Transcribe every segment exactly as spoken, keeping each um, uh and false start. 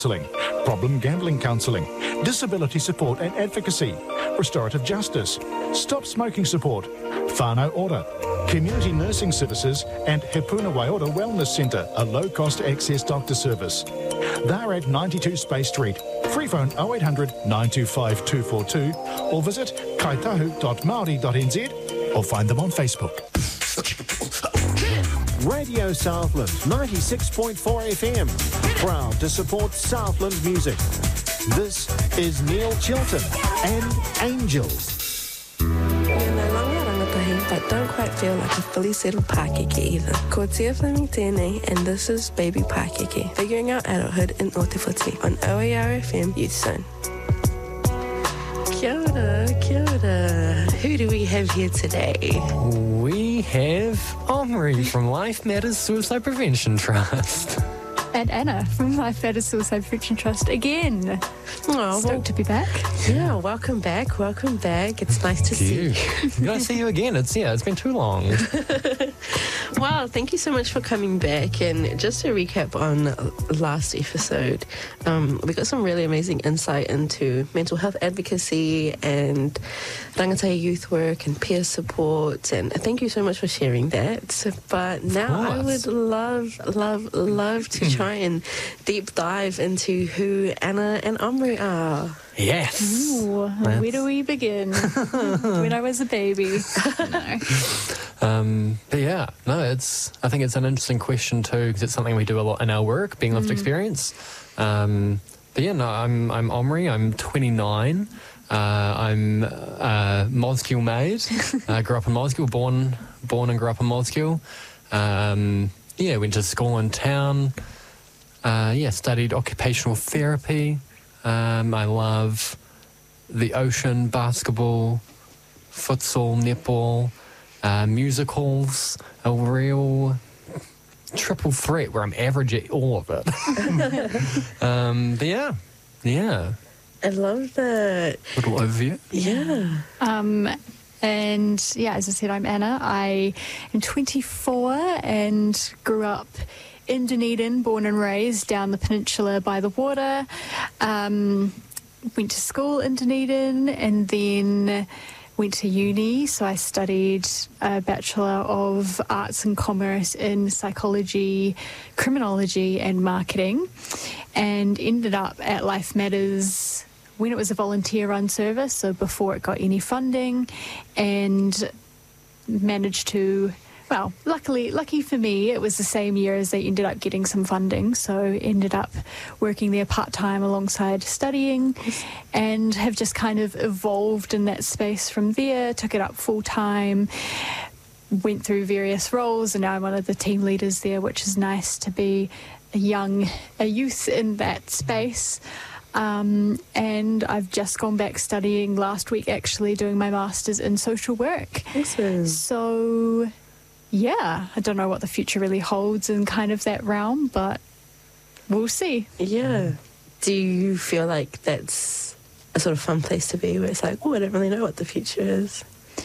counselling, problem gambling counselling, disability support and advocacy, restorative justice, stop smoking support, whānau ora, community nursing services and He Puna Waiora Wellness Centre, a low-cost access doctor service. They're at ninety-two Space Street. Free phone oh eight hundred, nine two five, two four two or visit kaitahu dot maori dot n z or find them on Facebook. Radio Southland, ninety-six point four F M. Proud to support Southland music. This is Neil Chilton and Angels. You're no longer rangatahi, but don't quite feel like a fully settled Pākeke either. Ko Tia Fleming tēnei, and this is Baby Pākeke, figuring out adulthood in Ōtewhiti on O A R F M Youth Zone. Kia ora, kia ora. Who do we have here today? We have Omri from Life Matters Suicide Prevention Trust. And Anna from Life Matters Suicide Prevention Trust again. Oh, Stoked well, to be back. Yeah, welcome back, welcome back. It's nice to see you. Good to see you again. It's yeah, it's been too long. Wow, thank you so much for coming back. And just to recap on last episode, um, we got some really amazing insight into mental health advocacy and rangatahi youth work and peer support. And thank you so much for sharing that. But now I would love, love, love to try and deep dive into who Anna and Omri are. Yes. Ooh, where do we begin? When I was a baby. No. Um, but yeah, no, it's. I think it's an interesting question too because it's something we do a lot in our work, being lived mm. experience. Um, but yeah, no, I'm I'm Omri. I'm twenty-nine. Uh, I'm uh, Mosgiel made. I grew up in Mosgiel, born born and grew up in Mosgiel. Um, yeah, went to school in town. Uh, yeah, studied occupational therapy. Um, I love the ocean, basketball, futsal, netball, uh, musicals, a real triple threat where I'm average at all of it. um, but yeah, yeah. I love that. Little overview. Yeah. Um, and yeah, as I said, I'm Anna. I am twenty-four and grew up in Dunedin, born and raised down the peninsula by the water. Um, went to school in Dunedin and then went to uni. So I studied a Bachelor of Arts and Commerce in Psychology, Criminology and Marketing, and ended up at Life Matters when it was a volunteer-run service, so before it got any funding, and managed to... Well, luckily, lucky for me, it was the same year as they ended up getting some funding, so ended up working there part-time alongside studying and have just kind of evolved in that space from there, took it up full-time, went through various roles, and now I'm one of the team leaders there, which is nice to be a young, a youth in that space. Um, and I've just gone back studying last week, actually, doing my master's in social work. Awesome. So... yeah, I don't know what the future really holds in kind of that realm, but we'll see. Yeah. Do you feel like that's a sort of fun place to be where it's like, oh, I don't really know what the future is?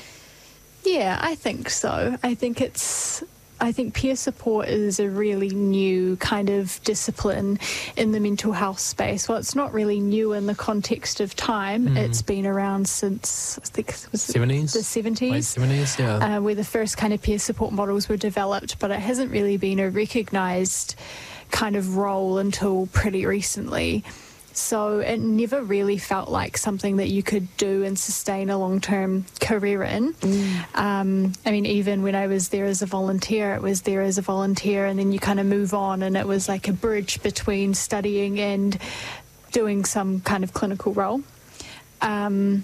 Yeah, I think so. I think it's... I think peer support is a really new kind of discipline in the mental health space. Well, it's not really new in the context of time. Mm. It's been around since, I think, was seventies? The seventies. Late seventies, yeah. Uh, where the first kind of peer support models were developed, but it hasn't really been a recognised kind of role until pretty recently. So it never really felt like something that you could do and sustain a long-term career in. Mm. Um, I mean, even when I was there as a volunteer, it was there as a volunteer, and then you kind of move on, and it was like a bridge between studying and doing some kind of clinical role. Um,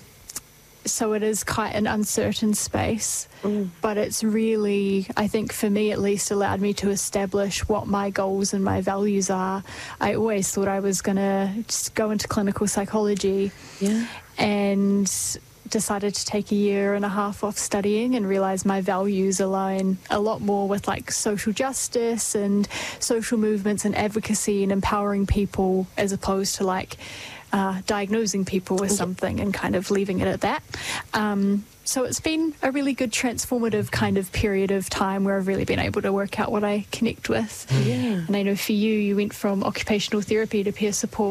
so it is quite an uncertain space, mm. but it's really, I think for me at least, allowed me to establish what my goals and my values are. I always thought I was going to just go into clinical psychology, yeah. and decided to take a year and a half off studying and realised my values align a lot more with like social justice and social movements and advocacy and empowering people, as opposed to like uh, diagnosing people with something and kind of leaving it at that. Um, so it's been a really good transformative kind of period of time where I've really been able to work out what I connect with. Yeah. And I know for you, you went from occupational therapy to peer support.